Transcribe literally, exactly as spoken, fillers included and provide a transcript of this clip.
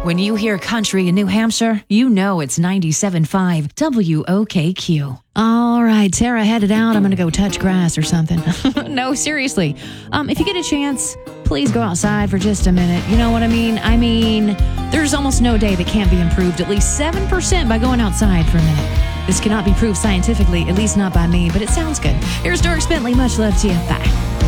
When you hear country in New Hampshire, you know it's ninety-seven point five W O K Q. All right, Tara headed out. I'm going to go touch grass or something. No, seriously. Um, if you get a chance, please go outside for just a minute. You know what I mean? I mean, there's almost no day that can't be improved at least seven percent by going outside for a minute. This cannot be proved scientifically, at least not by me, but it sounds good. Here's Dirk Bentley. Much love to you. Bye.